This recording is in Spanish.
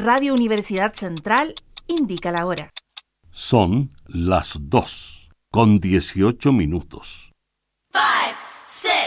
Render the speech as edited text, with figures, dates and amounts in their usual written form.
Radio Universidad Central indica la hora. Son las 2:18. 5, 6.